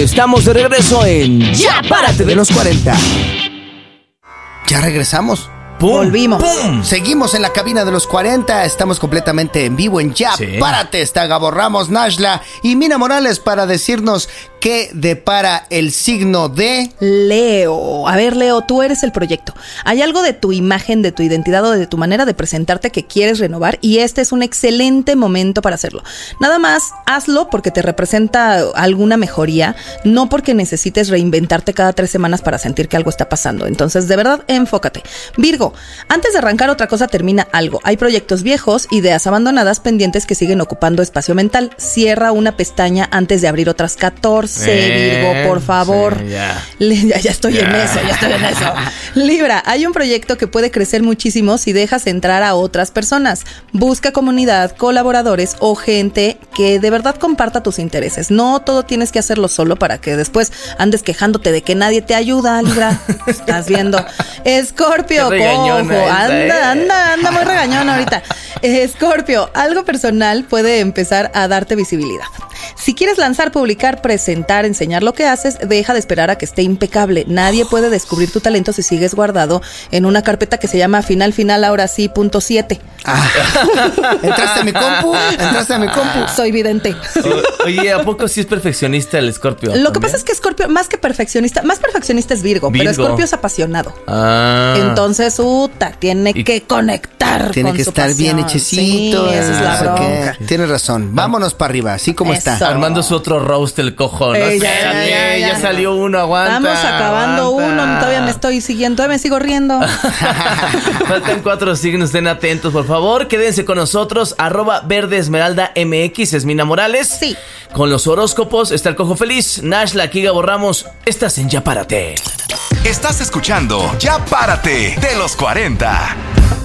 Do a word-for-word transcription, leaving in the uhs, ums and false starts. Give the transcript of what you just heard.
Estamos de regreso en Ya Párate de los cuarenta. Ya regresamos. ¡Pum! Volvimos. ¡Pum! Seguimos en la cabina de los cuarenta. Estamos completamente en vivo en Ya sí. Párate. Está Gabo Ramos, Nashla y Mina Morales para decirnos qué depara el signo de Leo. A ver, Leo, tú eres el proyecto. Hay algo de tu imagen, de tu identidad o de tu manera de presentarte que quieres renovar y este es un excelente momento para hacerlo. Nada más hazlo porque te representa alguna mejoría, no porque necesites reinventarte cada tres semanas para sentir que algo está pasando. Entonces, de verdad, enfócate. Virgo, antes de arrancar otra cosa termina algo. Hay proyectos viejos, ideas abandonadas, pendientes que siguen ocupando espacio mental. Cierra una pestaña antes de abrir otras catorce. Eh, Virgo, por favor. Sí, ya. ya, ya estoy ya. en eso, ya estoy en eso. Libra, hay un proyecto que puede crecer muchísimo si dejas entrar a otras personas. Busca comunidad, colaboradores o gente que de verdad comparta tus intereses. No todo tienes que hacerlo solo para que después andes quejándote de que nadie te ayuda, Libra. Estás viendo. Escorpio, cojo, anda, anda, anda muy regañón ahorita. Escorpio, algo personal puede empezar a darte visibilidad. Si quieres lanzar, publicar, presentar, enseñar lo que haces, deja de esperar a que esté impecable. Nadie puede descubrir tu talento si sigues guardado en una carpeta que se llama final, final, ahora sí, punto siete. Ah. ¿Entraste a mi compu? ¿Entraste a mi compu? Soy vidente. O, oye, ¿a poco sí es perfeccionista el Escorpio? Lo también? que pasa es que Escorpio, más que perfeccionista, más perfeccionista es Virgo, Virgo. pero Escorpio es apasionado. Ah. Entonces, uta, tiene y que conectar Tiene con que su estar pasión. bien hechecito. Sí, esa es la bronca. Tienes razón. Vámonos para arriba, así como Eso. está. Armando su otro roast el cojo, ¿no? Ey, ya, ya, ya, ya, ya, ya salió uno, aguanta. Estamos acabando aguanta. uno, todavía me estoy siguiendo, todavía me sigo riendo. Faltan cuatro signos, estén atentos, por favor. Quédense con nosotros, arroba Verde Esmeralda M X, es Mina Morales. Sí. Con los horóscopos está el Cojo Feliz, Nashla, aquí Gabo Ramos. Estás en Ya Párate. Estás escuchando Ya Párate de los cuarenta.